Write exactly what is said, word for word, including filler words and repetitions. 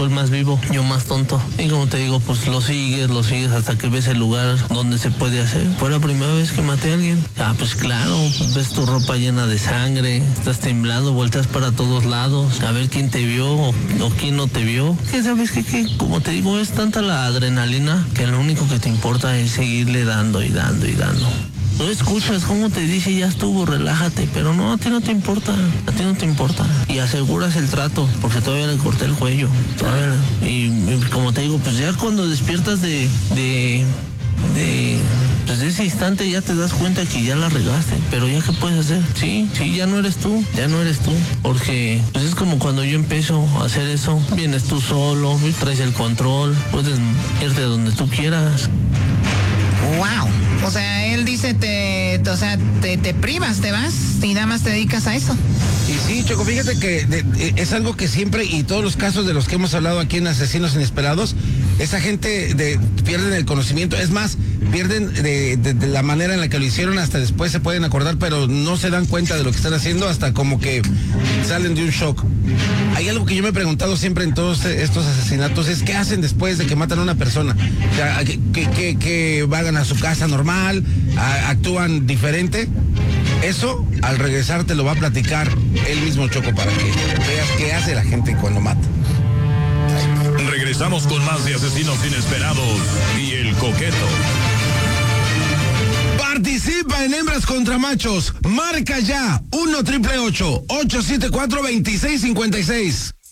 Choco, el más vivo, yo más tonto. Y como te digo, pues lo sigues, lo sigues hasta que ves el lugar donde se puede hacer. Fue la primera vez que maté a alguien. Ah, pues claro, pues ves tu ropa llena de sangre, estás temblando, volteas para todos lados, a ver quién te vio o, o quién no te vio. ¿Qué sabes qué? Que, como te digo, es tanta la adrenalina que lo único que te importa es seguirle dando y dando y dando. No escuchas cómo te dice, ya estuvo, relájate, pero no, a ti no te importa, a ti no te importa. Y aseguras el trato, porque todavía le corté el cuello. Todavía, y, y como te digo, pues ya cuando despiertas de, de, de, pues de ese instante ya te das cuenta que ya la regaste, pero ya qué puedes hacer. Sí, sí, ya no eres tú, ya no eres tú, porque pues es como cuando yo empiezo a hacer eso, vienes tú solo, traes el control, puedes irte donde tú quieras. Wow. O sea, él dice, te, o sea, te, te privas, te vas y nada más te dedicas a eso. Y sí, Choco, fíjate que de, de, es algo que siempre, y todos los casos de los que hemos hablado aquí en Asesinos Inesperados, esa gente de, pierden el conocimiento, es más, pierden de, de, de la manera en la que lo hicieron, hasta después se pueden acordar, pero no se dan cuenta de lo que están haciendo hasta como que salen de un shock. Hay algo que yo me he preguntado siempre en todos estos asesinatos, es qué hacen después de que matan a una persona. O sea, que, que, que, que vayan a su casa normal, a, actúan diferente. Eso, al regresar, te lo va a platicar él mismo, Choco, para que veas qué hace la gente cuando mata. Regresamos con más de Asesinos Inesperados y El Coqueto. Participa en Hembras contra Machos. Marca ya uno triple ocho, ocho siete cuatro, dos seis cinco seis.